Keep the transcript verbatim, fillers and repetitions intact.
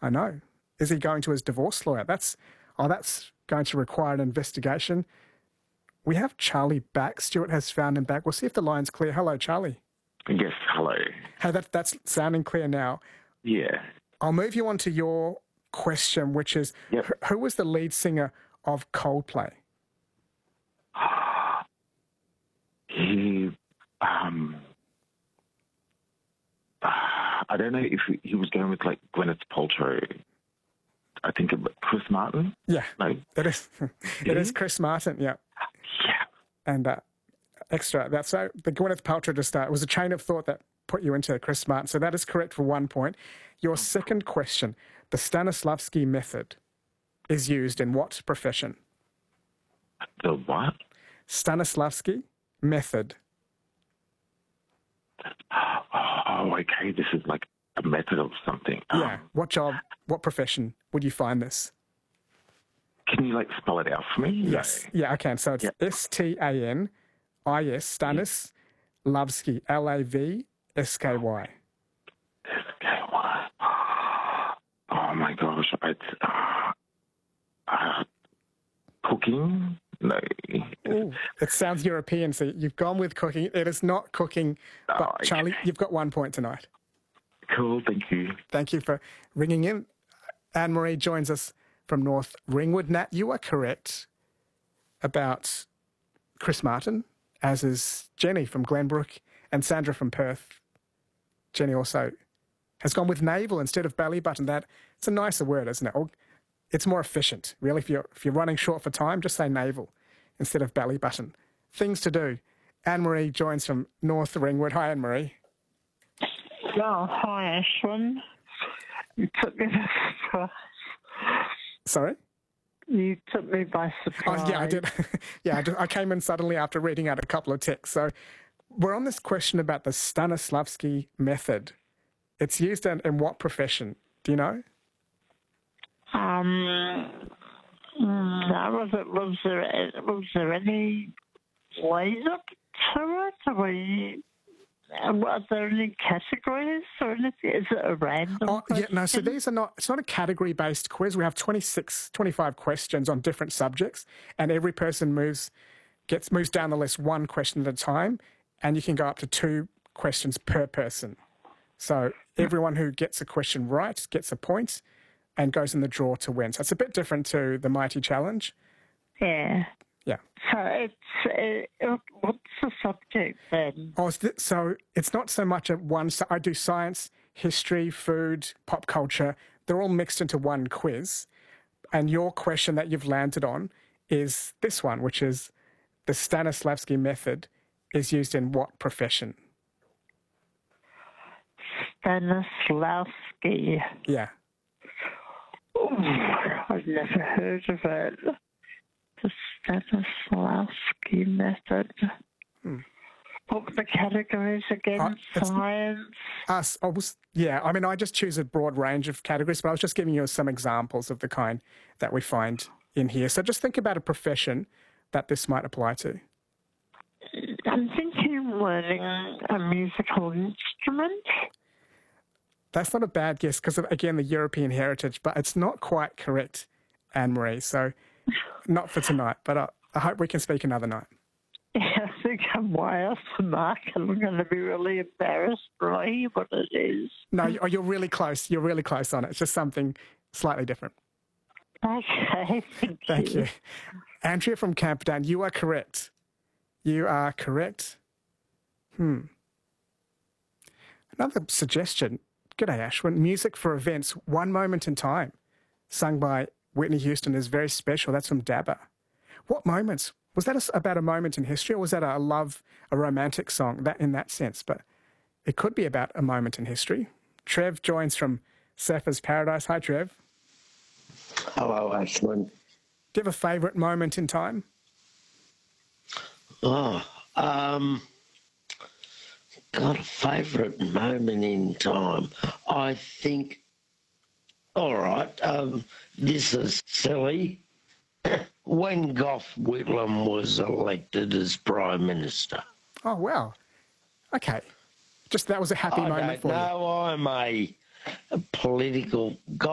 I know. Is he going to his divorce lawyer? That's oh, that's going to require an investigation. We have Charlie back. Stuart has found him back. We'll see if the line's clear. Hello, Charlie. Yes, hello. Hey, that, that's sounding clear now. Yeah. I'll move you on to your question, which is, Yep. who, who was the lead singer of Coldplay? He, um, I don't know if he was going with, like, Gwyneth Paltrow. I think it, Chris Martin? Yeah, No. it is. It is Chris Martin, yeah. Yeah. And uh, extra, that's so the Gwyneth Paltrow to start was a chain of thought that put you into Chris Martin. So that is correct for one point. Your second question, the Stanislavski method is used in what profession? The what? Stanislavski method. Oh, okay. This is like a method of something. Yeah. Um, What job, what profession would you find this? can you, like, spell it out for me? Yes. Yeah, I can. So it's Yep. S T A N I S, Stanis Lavsky, L A V S K Y. Okay, what? Oh, my gosh. It's, uh, uh, cooking? No. Ooh, it sounds European, so you've gone with cooking. It is not cooking, but Oh, okay. Charlie, you've got one point tonight. Cool, thank you. Thank you for ringing in. Anne-Marie joins us from North Ringwood. Nat, you are correct about Chris Martin, as is Jenny from Glenbrook and Sandra from Perth. Jenny also has gone with navel instead of belly button. That it's a nicer word, isn't it? Or it's more efficient, really. If you're if you're running short for time, just say navel instead of belly button. Things to do. Anne-Marie joins from North Ringwood. Hi, Anne-Marie. Oh, hi, Ashwin. You took me by surprise. Sorry? You took me by surprise. Oh, yeah, I did. yeah, I, did. I came in suddenly after reading out a couple of texts. So we're on this question about the Stanislavski method. It's used in, in what profession? Do you know? Um, mm, was it, was there, was there any laser to it? Or were you, are there any categories or anything? Is it a random Oh, yeah, no, so question? these are not, it's not a category-based quiz. We have twenty-six, twenty-five questions on different subjects, and every person moves, gets, moves down the list one question at a time, and you can go up to two questions per person. So everyone who gets a question right gets a point and goes in the draw to win. So it's a bit different to the Mighty Challenge. Yeah. Yeah. So it's, uh, what's the subject then? Oh, so it's not so much a one. So I do science, history, food, pop culture. They're all mixed into one quiz. And your question that you've landed on is this one, which is the Stanislavski method is used in what profession? Stanislavski. Yeah. Ooh, I've never heard of it. The Stanislavski method. Hmm. What were the categories again? Uh, it's- Science? Us, I was, yeah, I mean, I just choose a broad range of categories, but I was just giving you some examples of the kind that we find in here. So just think about a profession that this might apply to. I'm thinking of learning a musical instrument. That's not a bad guess because of, again, the European heritage, but it's not quite correct, Anne-Marie. So not for tonight, but I, I hope we can speak another night. Yeah, I think I'm way off the mark and I'm going to be really embarrassed when I hear what it is. No, you- oh, you're really close. You're really close on it. It's just something slightly different. Okay, thank, Thank you. you. Andrea from Camperdown, you are correct. You are correct. Hmm. Another suggestion. G'day, Ashwin. Music for events, One Moment in Time, sung by Whitney Houston, is very special. That's from Dabba. What moments? Was that a, about a moment in history, or was that a love, a romantic song that in that sense? But it could be about a moment in history. Trev joins from Sapphire's Paradise. Hi, Trev. Hello, Ashwin. Do you have a favourite moment in time? Oh, um, got a favourite moment in time. I think, all right, um, this is silly. When Gough Whitlam was elected as Prime Minister. Oh, wow. Okay. Just that was a happy I moment don't for you. know, I'm a, a political